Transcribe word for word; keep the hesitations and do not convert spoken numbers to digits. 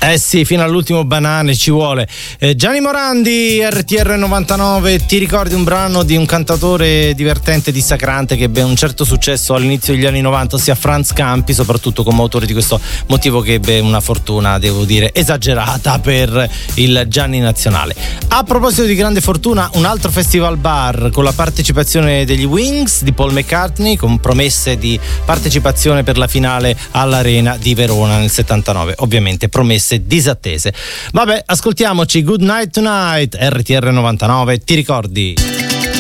Eh sì, fino all'ultimo banane ci vuole. eh, Gianni Morandi, R T R novantanove. Ti ricordi un brano di un cantautore divertente, dissacrante, che ebbe un certo successo all'inizio degli anni novanta, ossia Franz Campi, soprattutto come autore di questo motivo, che ebbe una fortuna, devo dire, esagerata per il Gianni nazionale. A proposito di grande fortuna, un altro festival bar con la partecipazione degli Wings di Paul McCartney, con promesse di partecipazione per la finale all'Arena di Verona nel settantanove, ovviamente promesse disattese. Vabbè, ascoltiamoci Good Night Tonight, R T R novantanove. Ti ricordi?